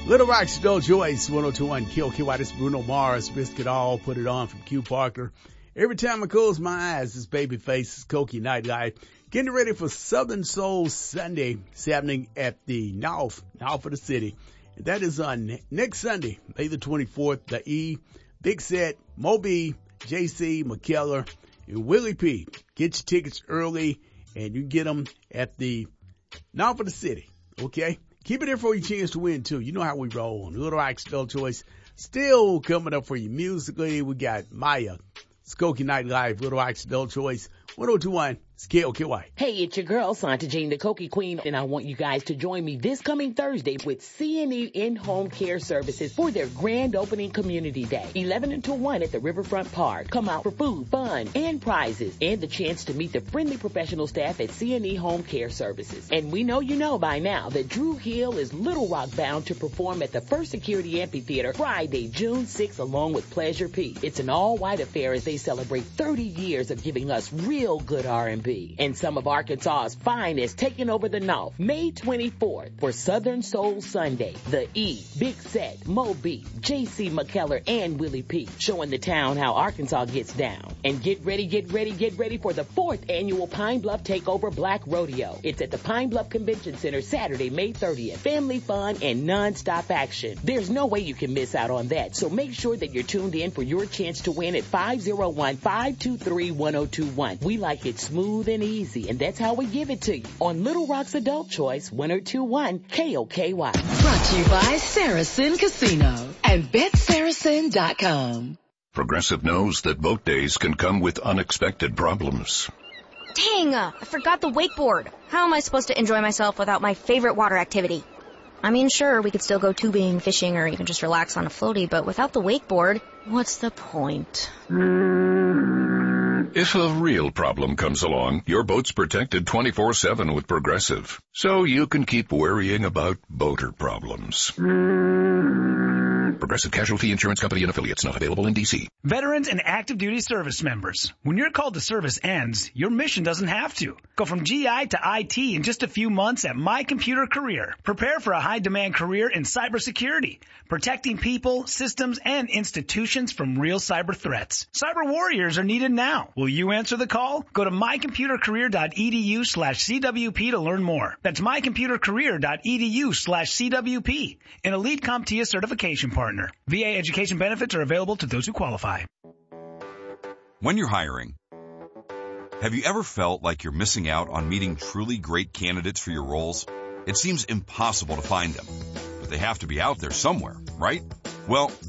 Little Rock, Still Joyce, 102.1 KOKY. This is Bruno Mars, Biscuit All, Put It On from Q Parker. Every time I close my eyes, this baby face is Koki Nightlife. Getting ready for Southern Soul Sunday. It's happening at the North of the city. And that is on next Sunday, May the 24th. The E, Big Set, Moby, JC, McKellar, and Willie P. Get your tickets early, and you can get them at the North of the city. Okay? Keep it there for your chance to win, too. You know how we roll on Little Rock, Still Choice. Still coming up for you musically. We got Maya, Skokie Night Live, Little Rock, Still Choice, 102.1 KOKY. Hey, it's your girl, Santa Jean, the Koki Queen, and I want you guys to join me this coming Thursday with CNE In-Home Care Services for their grand opening community day, 11 until 1 at the Riverfront Park. Come out for food, fun, and prizes, and the chance to meet the friendly professional staff at CNE Home Care Services. And we know you know by now that Drew Hill is Little Rock bound to perform at the First Security Amphitheater Friday, June 6th, along with Pleasure P. It's an all-white affair as they celebrate 30 years of giving us real good R&B. And some of Arkansas's finest taking over the North, May 24th for Southern Soul Sunday. The E, Big Set, Moby, JC McKellar, and Willie P. showing the town how Arkansas gets down. And get ready for the 4th annual Pine Bluff Takeover Black Rodeo. It's at the Pine Bluff Convention Center Saturday, May 30th. Family fun and non-stop action. There's no way you can miss out on that. So make sure that you're tuned in for your chance to win at 501-523-1021. We like it smooth and easy, and that's how we give it to you on Little Rock's Adult Choice 102.1 KOKY. Brought to you by Saracen Casino and BetSaracen.com. Progressive knows that boat days can come with unexpected problems. Dang, I forgot the wakeboard. How am I supposed to enjoy myself without my favorite water activity? I mean, sure, we could still go tubing, fishing, or even just relax on a floaty, but without the wakeboard, what's the point? If a real problem comes along, your boat's protected 24/7 with Progressive, so you can keep worrying about boater problems. Progressive Casualty Insurance Company and Affiliates, not available in D.C. Veterans and active duty service members, when your call to service ends, your mission doesn't have to. Go from GI to IT in just a few months at My Computer Career. Prepare for a high-demand career in cybersecurity, protecting people, systems, and institutions from real cyber threats. Cyber warriors are needed now. Will you answer the call? Go to mycomputercareer.edu/CWP to learn more. That's mycomputercareer.edu/CWP, an Elite CompTIA certification partner. VA education benefits are available to those who qualify. When you're hiring, have you ever felt like you're missing out on meeting truly great candidates for your roles? It seems impossible to find them, but they have to be out there somewhere, right? Well,